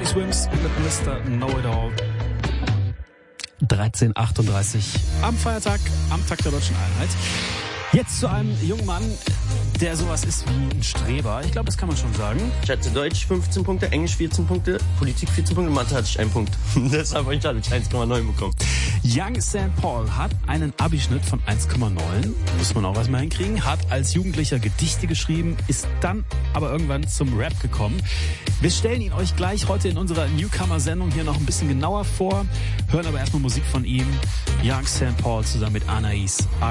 Teddy Swims mit Mr. Know-It-All. 13:38 am Feiertag, am Tag der Deutschen Einheit. Jetzt zu einem jungen Mann, der sowas ist wie ein Streber. Ich glaube, das kann man schon sagen. Ich hatte Deutsch 15 Punkte, Englisch 14 Punkte, Politik 14 Punkte, Mathe hatte ich 1 Punkt. Deshalb habe ich 1,9 bekommen. Young St. Paul hat einen Abischnitt von 1,9. Muss man auch erstmal hinkriegen. Hat als Jugendlicher Gedichte geschrieben, ist dann aber irgendwann zum Rap gekommen. Wir stellen ihn euch gleich heute in unserer Newcomer-Sendung hier noch ein bisschen genauer vor. Hören aber erstmal Musik von ihm. Young St. Paul zusammen mit Anais.